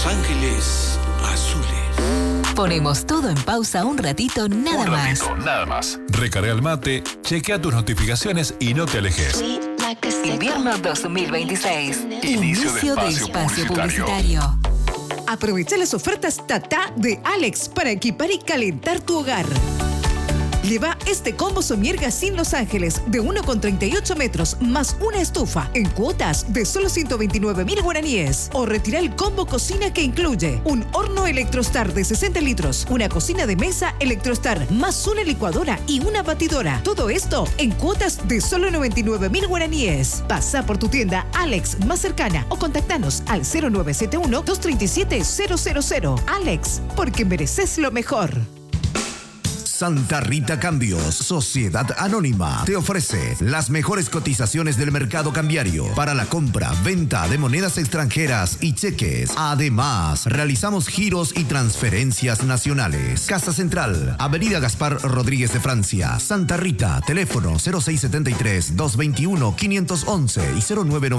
Ángeles Azules. Ponemos todo en pausa un ratito, nada más. Nada más. Recarga el mate, chequea tus notificaciones y no te alejes. Invierno 2026. Inicio de espacio publicitario. Aprovecha las ofertas Tata de Alex para equipar y calentar tu hogar. Lleva este combo somier Gassin Los Ángeles de 1,38 metros más una estufa en cuotas de solo 129.000 guaraníes. O retira el combo cocina que incluye un horno Electrostar de 60 litros, una cocina de mesa Electrostar más una licuadora y una batidora. Todo esto en cuotas de solo 99.000 guaraníes. Pasa por tu tienda Alex más cercana o contactanos al 0971-237-000. Alex, porque mereces lo mejor. Santa Rita Cambios, Sociedad Anónima, te ofrece las mejores cotizaciones del mercado cambiario para la compra, venta de monedas extranjeras y cheques. Además, realizamos giros y transferencias nacionales. Casa Central, Avenida Gaspar Rodríguez de Francia, Santa Rita, teléfono 0673-221-511 y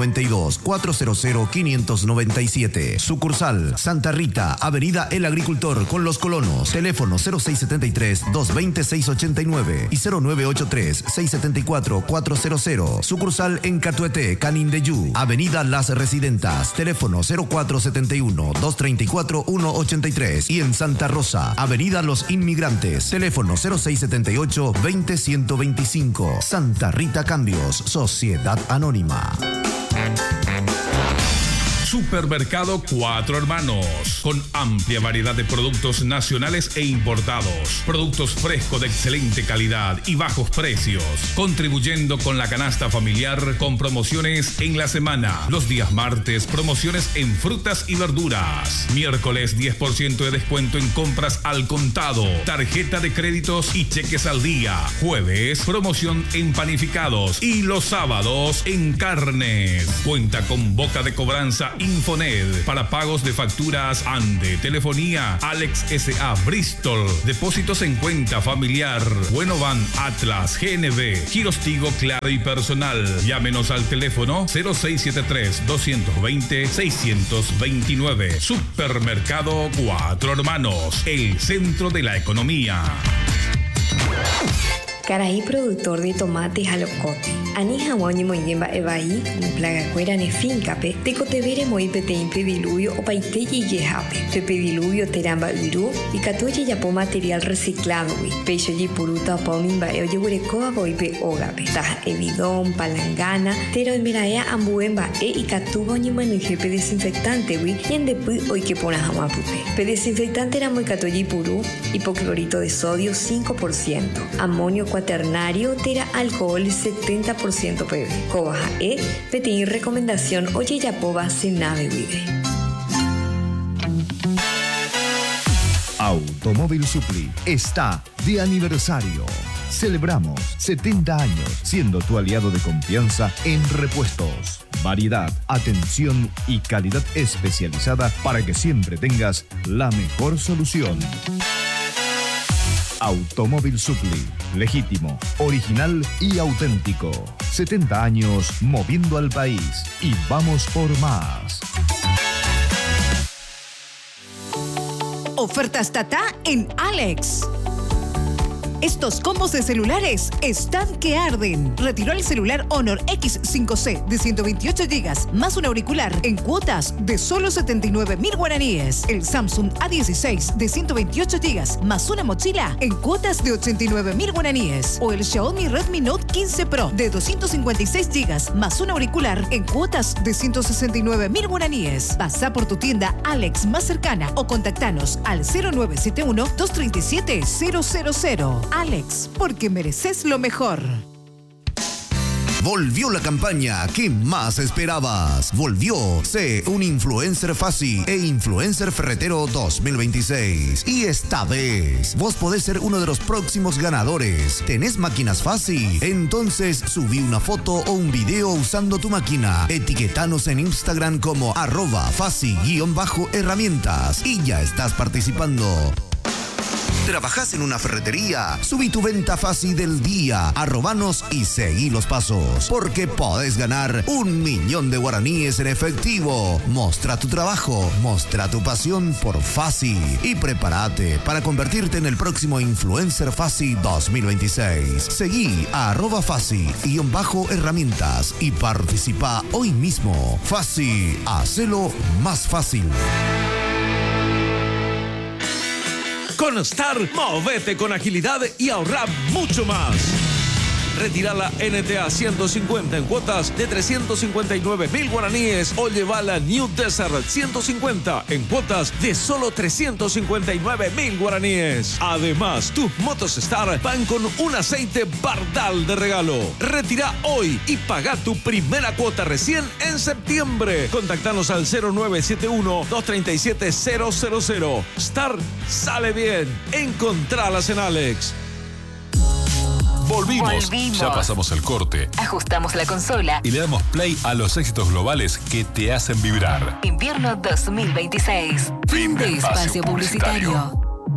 0992-400-597. Sucursal, Santa Rita, Avenida El Agricultor con Los Colonos, teléfono 0673-220-689 y 0983-674-400. Sucursal en Catuete, Canindeyú, Avenida Las Residentas, teléfono 0471-234-183 y en Santa Rosa, Avenida Los Inmigrantes, teléfono 0678-20125. Santa Rita Cambios, Sociedad Anónima. Supermercado Cuatro Hermanos, con amplia variedad de productos nacionales e importados, productos frescos de excelente calidad y bajos precios, contribuyendo con la canasta familiar con promociones en la semana. Los días martes, promociones en frutas y verduras. Miércoles, 10% de descuento en compras al contado, tarjeta de créditos y cheques al día. Jueves, promoción en panificados y los sábados en carnes. Cuenta con boca de cobranza Infoned para pagos de facturas Ande, telefonía Alex S.A. Bristol, depósitos en cuenta familiar, Buenovan, Atlas, GNB, Giros Tigo, Claro y Personal. Llámenos al teléfono 0673-220-629. Supermercado Cuatro Hermanos, el centro de la economía. Caraí productor de tomates alocote. Ani hawani moyemba ebai, plaga cuera ne fincape, tecotevere moipete impediluvio o paite y yehape. Pepediluvio teramba uru y catuye yapo material reciclado, pecho y puruta pomimba e oyegurecoa boipe ogape. Taja evidón, palangana, tero emiraea ambuemba y catuba ni manujepe desinfectante, y en depuy hoy que pona jamapute. Pe desinfectante era muy catoyi purú, hipoclorito de sodio 5%, amonio cuaternario, tera alcohol 70% PB. Cobaja petein recomendación oye yapoba se nave vive. Automóvil Supli está de aniversario. Celebramos 70 años siendo tu aliado de confianza en repuestos. Variedad, atención y calidad especializada para que siempre tengas la mejor solución. Automóvil Supli, legítimo, original y auténtico. 70 años moviendo al país y vamos por más. Ofertas Tata en Alex. Estos combos de celulares están que arden. Retiró el celular Honor X5C de 128 GB más un auricular en cuotas de solo 79.000 guaraníes. El Samsung A16 de 128 GB más una mochila en cuotas de 89.000 guaraníes. O el Xiaomi Redmi Note 15 Pro de 256 GB más un auricular en cuotas de 169.000 guaraníes. Pasa por tu tienda Alex más cercana o contactanos al 0971-237-000. Alex, porque mereces lo mejor. Volvió la campaña que más esperabas. Volvió Sé un Influencer Fácil e Influencer Ferretero 2026. Y esta vez, vos podés ser uno de los próximos ganadores. ¿Tenés máquinas Fácil? Entonces subí una foto o un video usando tu máquina. Etiquetanos en Instagram como @fácil_herramientas y ya estás participando. ¿Trabajás en una ferretería? Subí tu venta fácil del día, arrobanos y seguí los pasos, porque podés ganar 1.000.000 de guaraníes en efectivo. Mostra tu trabajo, mostra tu pasión por Fasi y prepárate para convertirte en el próximo influencer Fasi 2026. Seguí a @Fasi_herramientas y participa hoy mismo. Fasi, hacelo más fácil. Con Star, movete con agilidad y ahorra mucho más. Retira la NTA 150 en cuotas de 359.000 guaraníes o lleva la New Desert 150 en cuotas de solo 359.000 guaraníes. Además, tus motos Star van con un aceite Bardal de regalo. Retira hoy y paga tu primera cuota recién en septiembre. Contactanos al 0971-237-000. Star sale bien. Encontralas en Alex. Volvimos. Ya pasamos el corte. Ajustamos la consola. Y le damos play a los éxitos globales que te hacen vibrar. Invierno 2026. Fin de espacio publicitario.